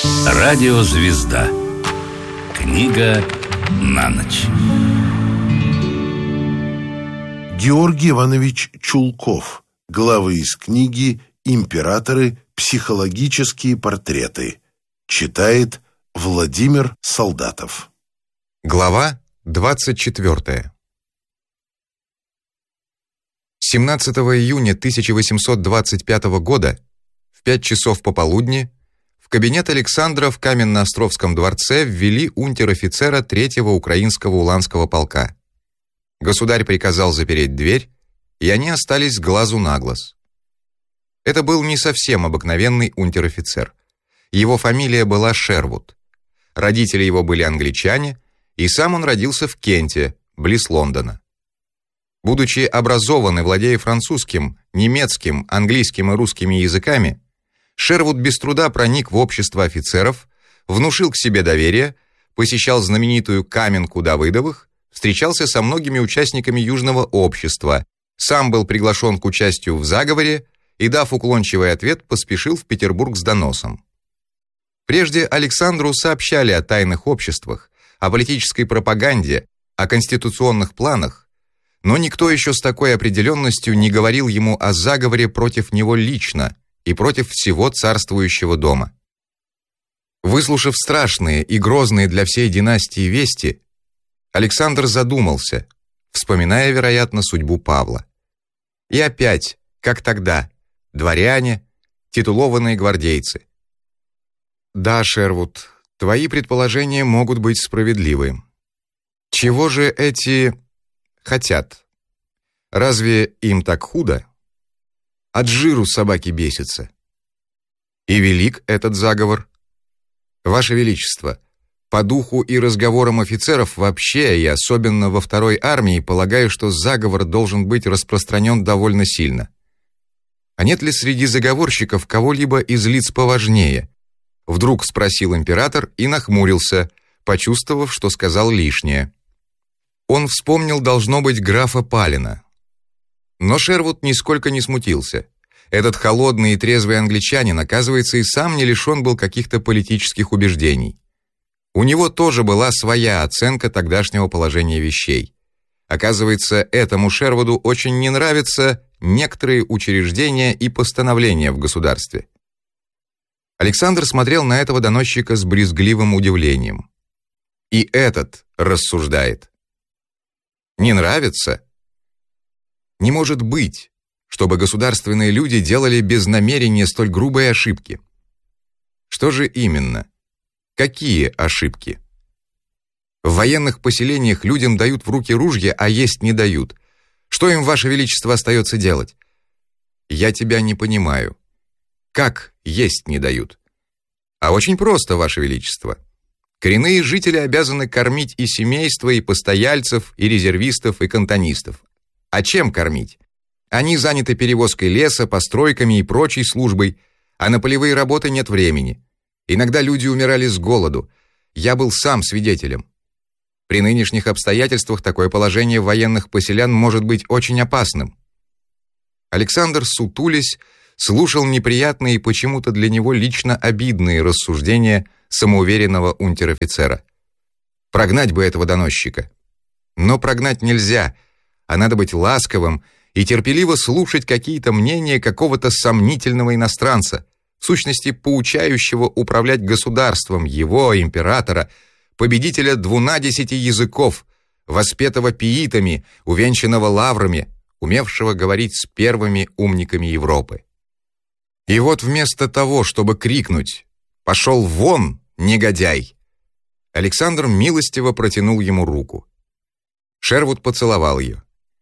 Радиозвезда. Книга на ночь. Георгий Иванович Чулков. Главы из книги «Императоры. Психологические портреты». Читает Владимир Солдатов. Глава 24. 17 июня 1825 года в 5 часов пополудни в кабинет Александра в Каменноостровском дворце ввели унтер-офицера 3-го Украинского Уланского полка. Государь приказал запереть дверь, и они остались с глазу на глаз. Это был не совсем обыкновенный унтер-офицер. Его фамилия была Шервуд. Родители его были англичане, и сам он родился в Кенте, близ Лондона. Будучи образован и владея французским, немецким, английским и русскими языками, Шервуд без труда проник в общество офицеров, внушил к себе доверие, посещал знаменитую Каменку Давыдовых, встречался со многими участниками Южного общества, сам был приглашен к участию в заговоре и, дав уклончивый ответ, поспешил в Петербург с доносом. Прежде Александру сообщали о тайных обществах, о политической пропаганде, о конституционных планах, но никто еще с такой определенностью не говорил ему о заговоре против него лично и против всего царствующего дома. Выслушав страшные и грозные для всей династии вести, Александр задумался, вспоминая, вероятно, судьбу Павла. И опять, как тогда, дворяне, титулованные гвардейцы. Да, Шервуд, твои предположения могут быть справедливы. Чего же эти хотят? Разве им так худо? От жиру собаки бесятся. И велик этот заговор. Ваше Величество, по духу и разговорам офицеров вообще, и особенно во второй армии, полагаю, что заговор должен быть распространен довольно сильно. А нет ли среди заговорщиков кого-либо из лиц поважнее? Вдруг спросил император и нахмурился, почувствовав, что сказал лишнее. Он вспомнил, должно быть, графа Палина. Но Шервуд нисколько не смутился. Этот холодный и трезвый англичанин, оказывается, и сам не лишен был каких-то политических убеждений. У него тоже была своя оценка тогдашнего положения вещей. Оказывается, этому Шервуду очень не нравятся некоторые учреждения и постановления в государстве. Александр смотрел на этого доносчика с брезгливым удивлением. И этот рассуждает. Не нравится? Не может быть, чтобы государственные люди делали без намерения столь грубые ошибки. Что же именно? Какие ошибки? В военных поселениях людям дают в руки ружья, а есть не дают. Что им, Ваше Величество, остается делать? Я тебя не понимаю. Как есть не дают? А очень просто, Ваше Величество. Коренные жители обязаны кормить и семейство, и постояльцев, и резервистов, и кантонистов. А чем кормить? Они заняты перевозкой леса, постройками и прочей службой, а на полевые работы нет времени. Иногда люди умирали с голоду. Я был сам свидетелем. При нынешних обстоятельствах такое положение военных поселян может быть очень опасным. Александр, сутулясь, слушал неприятные и почему-то для него лично обидные рассуждения самоуверенного унтер-офицера. Прогнать бы этого доносчика. Но прогнать нельзя, а надо быть ласковым и терпеливо слушать какие-то мнения какого-то сомнительного иностранца, в сущности поучающего управлять государством его, императора, победителя 12 языков, воспетого пиитами, увенчанного лаврами, умевшего говорить с первыми умниками Европы. И вот вместо того, чтобы крикнуть «Пошел вон, негодяй!», Александр милостиво протянул ему руку. Шервуд поцеловал ее.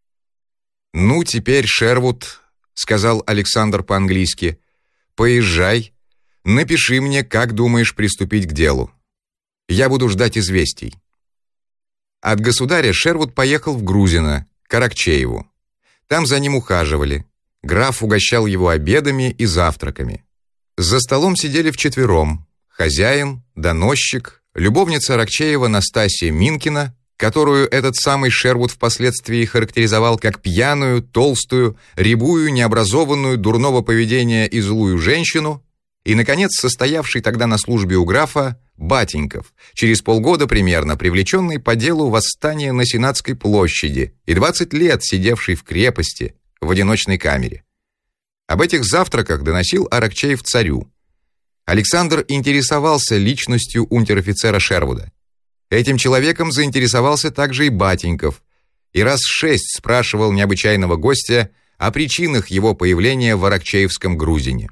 «Ну, теперь, Шервуд, — сказал Александр по-английски, — поезжай, напиши мне, как думаешь приступить к делу. Я буду ждать известий». От государя Шервуд поехал в Грузино, к Аракчееву. Там за ним ухаживали. Граф угощал его обедами и завтраками. За столом сидели вчетвером: хозяин, доносчик, любовница Аракчеева Настасья Минкина, которую этот самый Шервуд впоследствии характеризовал как пьяную, толстую, рябую, необразованную, дурного поведения и злую женщину, и, наконец, состоявший тогда на службе у графа Батеньков, через полгода примерно привлеченный по делу восстания на Сенатской площади и 20 лет сидевший в крепости в одиночной камере. Об этих завтраках доносил Аракчеев царю. Александр интересовался личностью унтер-офицера Шервуда. Этим человеком заинтересовался также и Батеньков, и раз 6 спрашивал необычайного гостя о причинах его появления в Аракчеевском Грузине.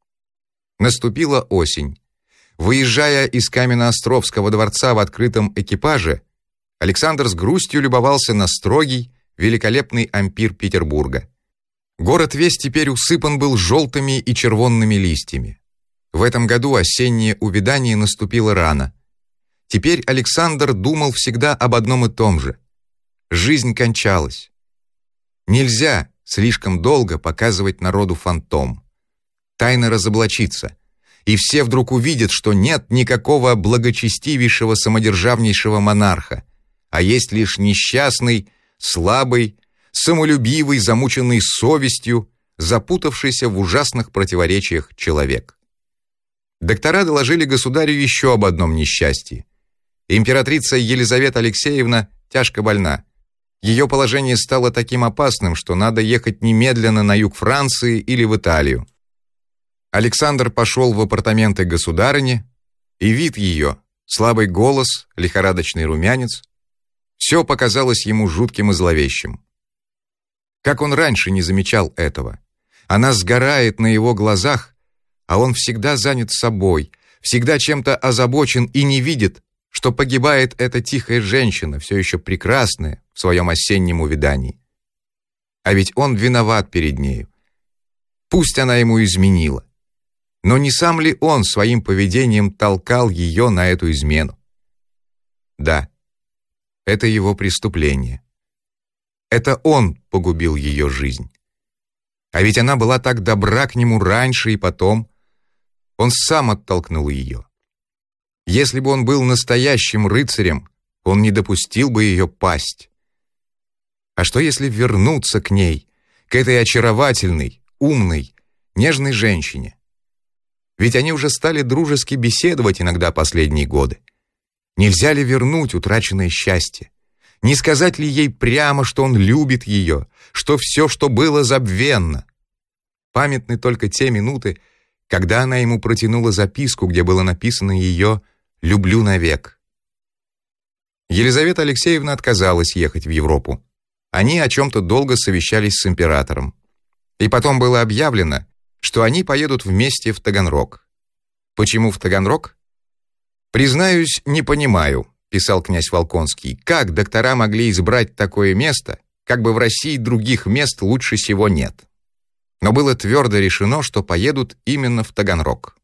Наступила осень. Выезжая из Каменноостровского дворца в открытом экипаже, Александр с грустью любовался на строгий, великолепный ампир Петербурга. Город весь теперь усыпан был желтыми и червонными листьями. В этом году осеннее увядание наступило рано. Теперь Александр думал всегда об одном и том же. Жизнь кончалась. Нельзя слишком долго показывать народу фантом. Тайна разоблачится, и все вдруг увидят, что нет никакого благочестивейшего самодержавнейшего монарха, а есть лишь несчастный, слабый, самолюбивый, замученный совестью, запутавшийся в ужасных противоречиях человек. Доктора доложили государю еще об одном несчастье. Императрица Елизавета Алексеевна тяжко больна. Ее положение стало таким опасным, что надо ехать немедленно на юг Франции или в Италию. Александр пошел в апартаменты государыни, и вид ее, слабый голос, лихорадочный румянец, все показалось ему жутким и зловещим. Как он раньше не замечал этого? Она сгорает на его глазах, а он всегда занят собой, всегда чем-то озабочен и не видит, что погибает эта тихая женщина, все еще прекрасная в своем осеннем увядании. А ведь он виноват перед нею. Пусть она ему изменила. Но не сам ли он своим поведением толкал ее на эту измену? Да, это его преступление. Это он погубил ее жизнь. А ведь она была так добра к нему раньше и потом. Он сам оттолкнул ее. Если бы он был настоящим рыцарем, он не допустил бы ее пасть. А что если вернуться к ней, к этой очаровательной, умной, нежной женщине? Ведь они уже стали дружески беседовать иногда последние годы. Нельзя ли вернуть утраченное счастье? Не сказать ли ей прямо, что он любит ее, что все, что было, забвенно? Памятны только те минуты, когда она ему протянула записку, где было написано ее «Люблю навек». Елизавета Алексеевна отказалась ехать в Европу. Они о чем-то долго совещались с императором. И потом было объявлено, что они поедут вместе в Таганрог. Почему в Таганрог? «Признаюсь, не понимаю», — писал князь Волконский, «как доктора могли избрать такое место, как бы в России других мест лучше сего нет». Но было твердо решено, что поедут именно в Таганрог.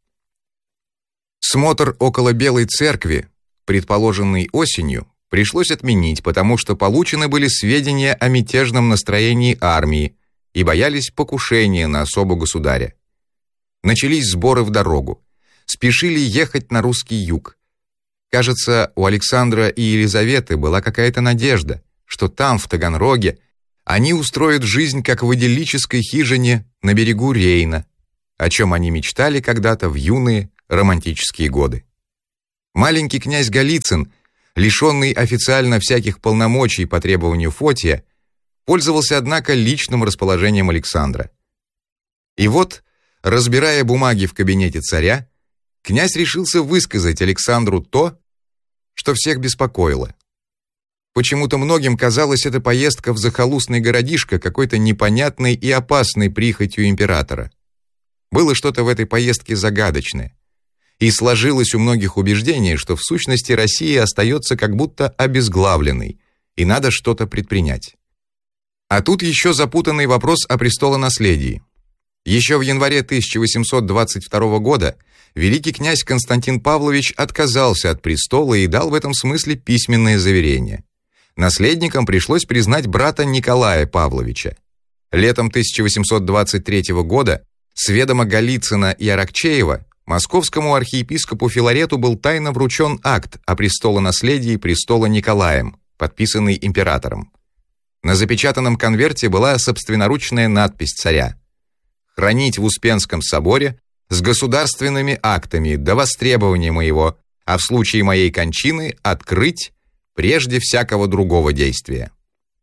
Смотр около Белой церкви, предположенный осенью, пришлось отменить, потому что получены были сведения о мятежном настроении армии и боялись покушения на особу государя. Начались сборы в дорогу. Спешили ехать на русский юг. Кажется, у Александра и Елизаветы была какая-то надежда, что там, в Таганроге, они устроят жизнь, как в идиллической хижине на берегу Рейна, о чем они мечтали когда-то в юные романтические годы. Маленький князь Голицын, лишенный официально всяких полномочий по требованию Фотия, пользовался, однако, личным расположением Александра. И вот, разбирая бумаги в кабинете царя, князь решился высказать Александру то, что всех беспокоило. Почему-то многим казалась эта поездка в захолустный городишко какой-то непонятной и опасной прихотью императора. Было что-то в этой поездке загадочное. И сложилось у многих убеждение, что в сущности Россия остается как будто обезглавленной, и надо что-то предпринять. А тут еще запутанный вопрос о престолонаследии. Еще в январе 1822 года великий князь Константин Павлович отказался от престола и дал в этом смысле письменное заверение. Наследником пришлось признать брата Николая Павловича. Летом 1823 года с ведома Голицына и Аракчеева московскому архиепископу Филарету был тайно вручен акт о престолонаследии престола Николаем, подписанный императором. На запечатанном конверте была собственноручная надпись царя: «Хранить в Успенском соборе с государственными актами до востребования моего, а в случае моей кончины открыть прежде всякого другого действия».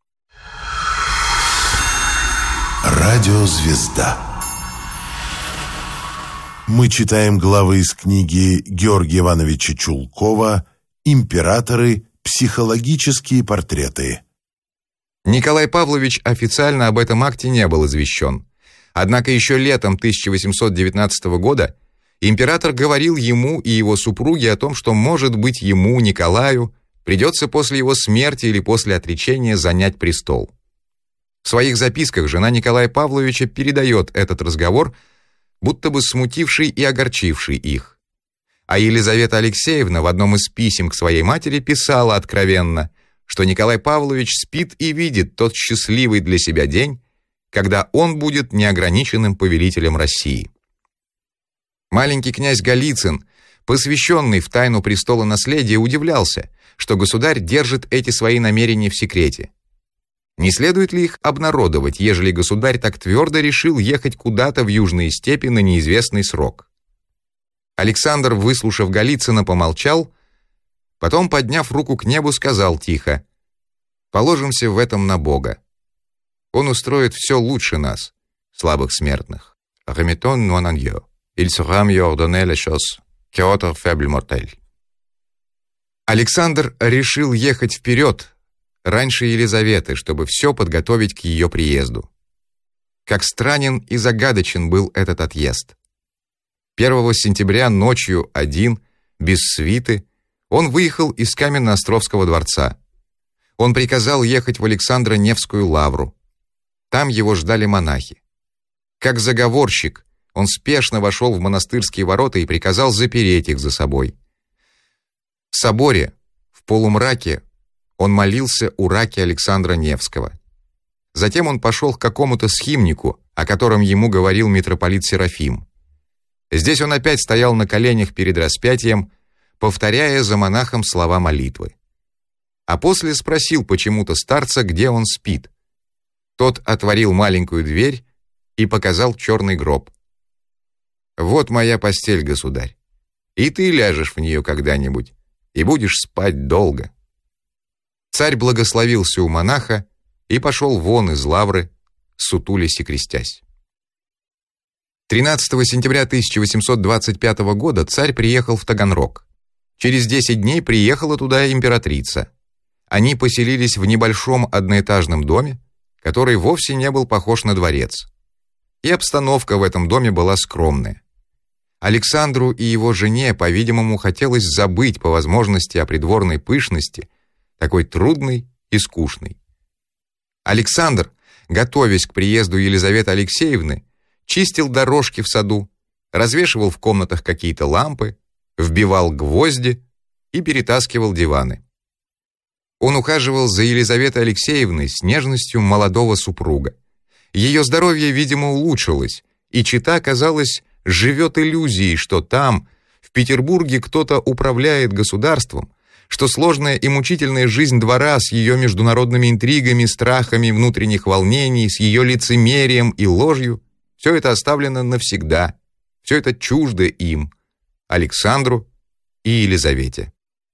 Радиозвезда. Мы читаем главы из книги Георгия Ивановича Чулкова «Императоры. Психологические портреты». Николай Павлович официально об этом акте не был извещен. Однако еще летом 1819 года император говорил ему и его супруге о том, что, может быть, ему, Николаю, придется после его смерти или после отречения занять престол. В своих записках жена Николая Павловича передает этот разговор, будто бы смутивший и огорчивший их. А Елизавета Алексеевна в одном из писем к своей матери писала откровенно, что Николай Павлович спит и видит тот счастливый для себя день, когда он будет неограниченным повелителем России. Маленький князь Голицын, посвященный в тайну престола наследия, удивлялся, что государь держит эти свои намерения в секрете. Не следует ли их обнародовать, ежели государь так твердо решил ехать куда-то в южные степи на неизвестный срок? Александр, выслушав Голицына, помолчал, потом, подняв руку к небу, сказал тихо: «Положимся в этом на Бога. Он устроит все лучше нас, слабых смертных. Remettons nous en Dieu. Il sera mieux ordonner les choses que autres faibles mortels». Александр решил ехать вперед, раньше Елизаветы, чтобы все подготовить к ее приезду. Как странен и загадочен был этот отъезд. 1 сентября ночью один, без свиты, он выехал из Каменноостровского дворца. Он приказал ехать в Александро-Невскую лавру. Там его ждали монахи. Как заговорщик, он спешно вошел в монастырские ворота и приказал запереть их за собой. В соборе, в полумраке, он молился у раки Александра Невского. Затем он пошел к какому-то схимнику, о котором ему говорил митрополит Серафим. Здесь он опять стоял на коленях перед распятием, повторяя за монахом слова молитвы. А после спросил почему-то старца, где он спит. Тот отворил маленькую дверь и показал черный гроб. «Вот моя постель, государь, и ты ляжешь в нее когда-нибудь, и будешь спать долго». Царь благословился у монаха и пошел вон из лавры, сутулясь и крестясь. 13 сентября 1825 года царь приехал в Таганрог. Через 10 дней приехала туда императрица. Они поселились в небольшом одноэтажном доме, который вовсе не был похож на дворец. И обстановка в этом доме была скромная. Александру и его жене, по-видимому, хотелось забыть по возможности о придворной пышности, такой трудной и скучной. Александр, готовясь к приезду Елизаветы Алексеевны, чистил дорожки в саду, развешивал в комнатах какие-то лампы, вбивал гвозди и перетаскивал диваны. Он ухаживал за Елизаветой Алексеевной с нежностью молодого супруга. Ее здоровье, видимо, улучшилось, и чета, казалось, живет иллюзией, что там, в Петербурге, кто-то управляет государством, что сложная и мучительная жизнь двора с ее международными интригами, страхами внутренних волнений, с ее лицемерием и ложью, все это оставлено навсегда, все это чуждо им, Александру и Елизавете.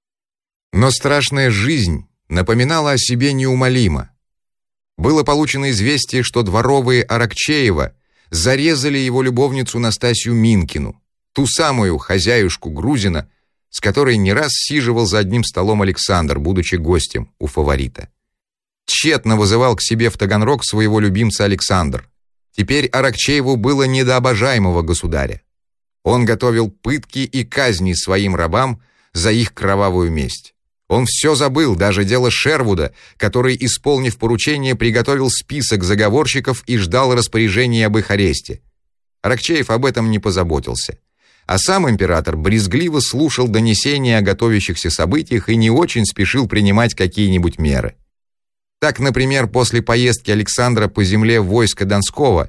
Но страшная жизнь напоминала о себе неумолимо. Было получено известие, что дворовые Аракчеева зарезали его любовницу Настасью Минкину, ту самую хозяюшку Грузина, с которой не раз сиживал за одним столом Александр, будучи гостем у фаворита. Тщетно вызывал к себе в Таганрог своего любимца Александр. Теперь Аракчееву было не до обожаемого государя. Он готовил пытки и казни своим рабам за их кровавую месть. Он все забыл, даже дело Шервуда, который, исполнив поручение, приготовил список заговорщиков и ждал распоряжения об их аресте. Аракчеев об этом не позаботился. А сам император брезгливо слушал донесения о готовящихся событиях и не очень спешил принимать какие-нибудь меры. Так, например, после поездки Александра по земле войска Донского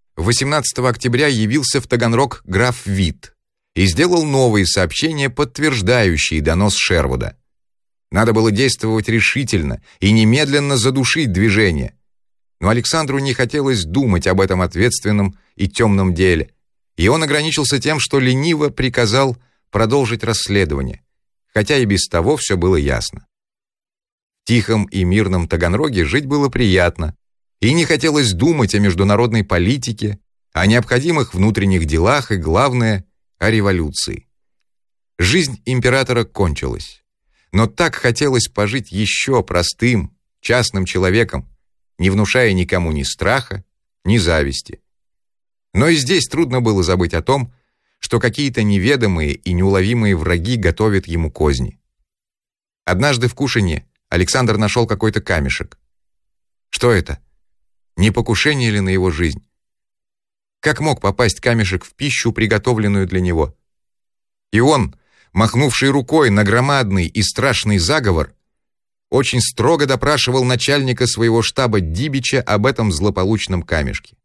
18 октября явился в Таганрог граф Вит и сделал новые сообщения, подтверждающие донос Шервуда. Надо было действовать решительно и немедленно задушить движение. Но Александру не хотелось думать об этом ответственном и темном деле. и он ограничился тем, что лениво приказал продолжить расследование, хотя и без того все было ясно. В тихом и мирном Таганроге жить было приятно, и не хотелось думать о международной политике, о необходимых внутренних делах и, главное, о революции. Жизнь императора кончилась, но так хотелось пожить еще простым, частным человеком, не внушая никому ни страха, ни зависти. Но и здесь трудно было забыть о том, что какие-то неведомые и неуловимые враги готовят ему козни. Однажды в кушанье Александр нашел какой-то камешек. Что это? Не покушение ли на его жизнь? Как мог попасть камешек в пищу, приготовленную для него? И он, махнувший рукой на громадный и страшный заговор, очень строго допрашивал начальника своего штаба Дибича об этом злополучном камешке.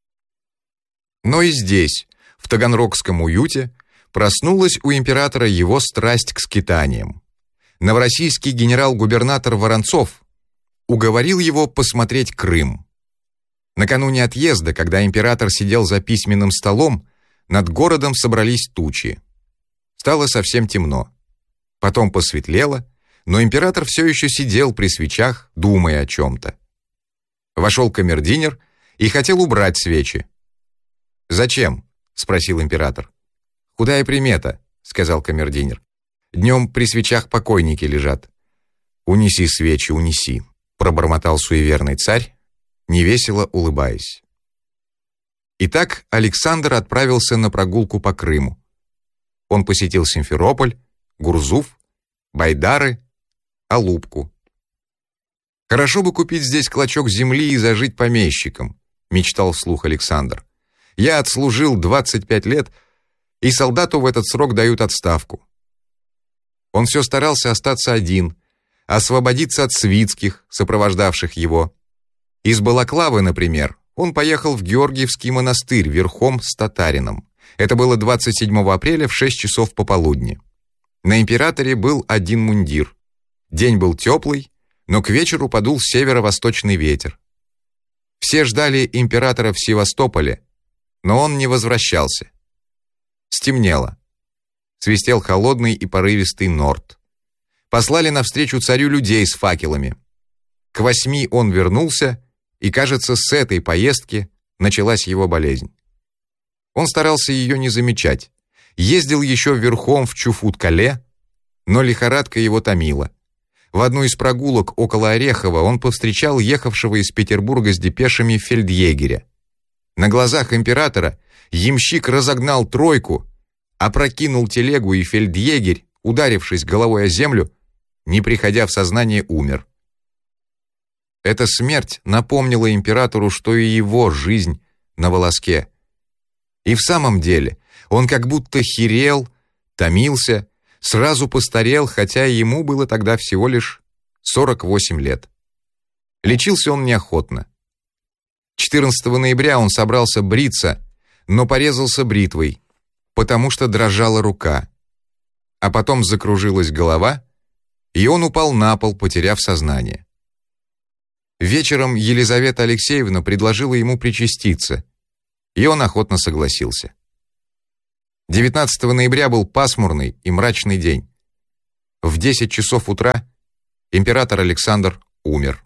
Но и здесь, в таганрогском уюте, проснулась у императора его страсть к скитаниям. Новороссийский генерал-губернатор Воронцов уговорил его посмотреть Крым. Накануне отъезда, когда император сидел за письменным столом, над городом собрались тучи. Стало совсем темно. Потом посветлело, но император все еще сидел при свечах, думая о чем-то. Вошел камердинер и хотел убрать свечи. «Зачем?» — спросил император. «Худая примета», — сказал камердинер. «Днем при свечах покойники лежат». «Унеси свечи, унеси», — пробормотал суеверный царь, невесело улыбаясь. Итак, Александр отправился на прогулку по Крыму. Он посетил Симферополь, Гурзуф, Байдары, Алупку. «Хорошо бы купить здесь клочок земли и зажить помещиком», — мечтал вслух Александр. «Я отслужил 25 лет, и солдату в этот срок дают отставку». Он все старался остаться один, освободиться от свитских, сопровождавших его. Из Балаклавы, например, он поехал в Георгиевский монастырь верхом с татарином. Это было 27 апреля в 6 часов пополудни. На императоре был один мундир. День был теплый, но к вечеру подул северо-восточный ветер. Все ждали императора в Севастополе, но он не возвращался. Стемнело. Свистел холодный и порывистый норд. Послали навстречу царю людей с факелами. К 8 он вернулся, и, кажется, с этой поездки началась его болезнь. Он старался ее не замечать. Ездил еще верхом в Чуфут-Кале, но лихорадка его томила. В одну из прогулок около Орехова он повстречал ехавшего из Петербурга с депешами фельдъегеря. На глазах императора ямщик разогнал тройку, опрокинул телегу, и фельдъегерь, ударившись головой о землю, не приходя в сознание, умер. Эта смерть напомнила императору, что и его жизнь на волоске. И в самом деле он как будто херел, томился, сразу постарел, хотя ему было тогда всего лишь 48 лет. Лечился он неохотно. 14 ноября он собрался бриться, но порезался бритвой, потому что дрожала рука. А потом закружилась голова, и он упал на пол, потеряв сознание. Вечером Елизавета Алексеевна предложила ему причаститься, и он охотно согласился. 19 ноября был пасмурный и мрачный день. В 10 часов утра император Александр умер.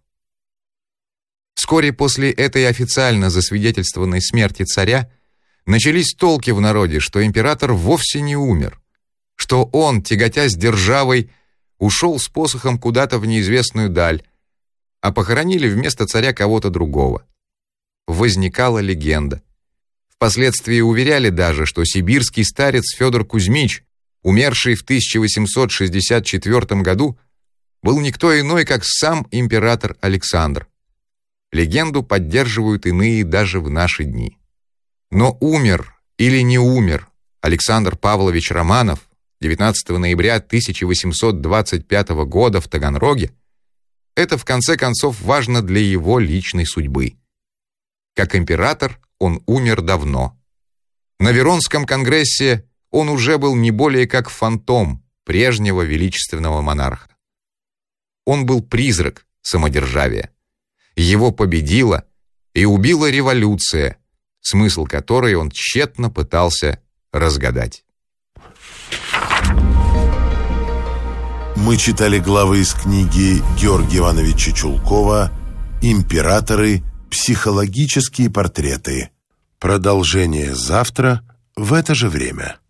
Вскоре после этой официально засвидетельствованной смерти царя начались толки в народе, что император вовсе не умер, что он, тяготясь державой, ушел с посохом куда-то в неизвестную даль, а похоронили вместо царя кого-то другого. Возникала легенда. Впоследствии уверяли даже, что сибирский старец Федор Кузьмич, умерший в 1864 году, был никто иной, как сам император Александр. Легенду поддерживают иные даже в наши дни. Но умер или не умер Александр Павлович Романов 19 ноября 1825 года в Таганроге, это в конце концов важно для его личной судьбы. Как император он умер давно. На Веронском конгрессе он уже был не более как фантом прежнего величественного монарха. Он был призрак самодержавия. Его победила и убила революция, смысл которой он тщетно пытался разгадать. Мы читали главы из книги Георгия Ивановича Чулкова «Императоры. Психологические портреты». Продолжение завтра в это же время.